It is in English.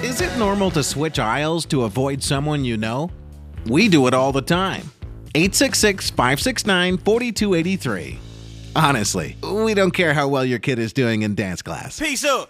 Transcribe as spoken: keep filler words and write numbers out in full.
Is it normal to switch aisles to avoid someone you know? We do it all the time. eight six six, five six nine, four two eight three. Honestly, we don't care how well your kid is doing in dance class. Peace up.